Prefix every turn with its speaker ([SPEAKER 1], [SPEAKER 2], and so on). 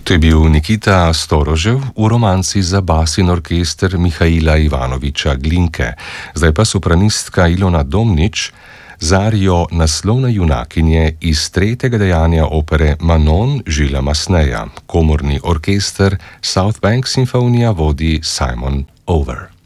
[SPEAKER 1] To je bil Nikita Storožev v romanci za bas in orkester Mihaila Ivanoviča Glinke. Zdaj pa sopranistka Ilona Domnič z arijo naslovne junakinje iz tretjega dejanja opere Manon Gillesa Masseneja. Komorni orkester South Bank Sinfonija vodi Simon Over.